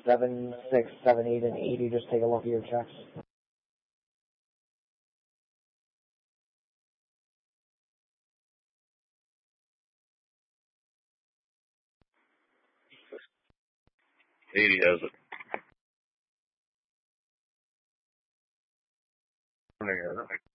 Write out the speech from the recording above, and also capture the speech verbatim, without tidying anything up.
seven, six, seven, eight, and eighty. Just take a look at your checks. eighty has it.